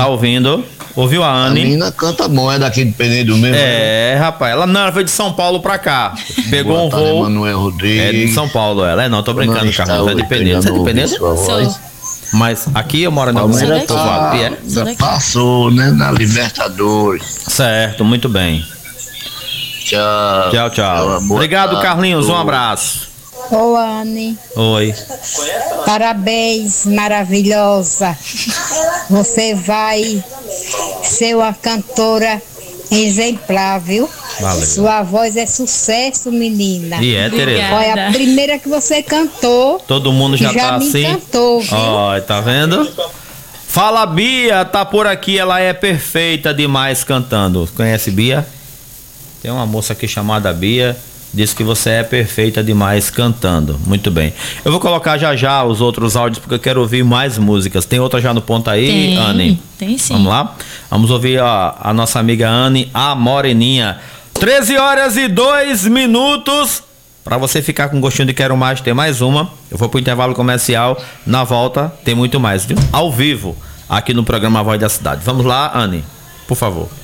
Tá ouvindo? Ouviu a A Anne? menina canta bom, é daqui de Penedo mesmo. É, rapaz. Ela veio de São Paulo pra cá. Pegou Boa um tarde, voo. Manuel Rodrigues. É de São Paulo, ela. Não, tô brincando, Como Carlos. É de está Penedo. Você é de ouvir Penedo? sua voz? Mas aqui eu moro na Palmeiras Sou Paulo. E é? já passou, né, na Libertadores. Certo, muito bem. Tchau. Tchau, tchau. Boa Obrigado, tarde. Carlinhos. Um abraço. Ô, Anne, Oi. parabéns, maravilhosa. Você vai ser uma cantora exemplar, viu? Valeu. Sua voz é sucesso, menina. E é, Tereza. Foi a primeira que você cantou. Todo mundo já tá me assim. encantou, viu? Ó, tá vendo? Fala, Bia, tá por aqui, ela é perfeita demais cantando. Conhece Bia? Tem uma moça aqui chamada Bia, diz que você é perfeita demais cantando. Muito bem. Eu vou colocar já os outros áudios porque eu quero ouvir mais músicas. Tem outra já no ponto aí, Anne? Tem sim. Vamos lá? Vamos ouvir a nossa amiga Anne, a Moreninha. 13h02. Pra você ficar com gostinho de quero mais, tem mais uma. Eu vou pro intervalo comercial. Na volta tem muito mais, viu? Ao vivo, aqui no programa Voz da Cidade. Vamos lá, Anne, por favor.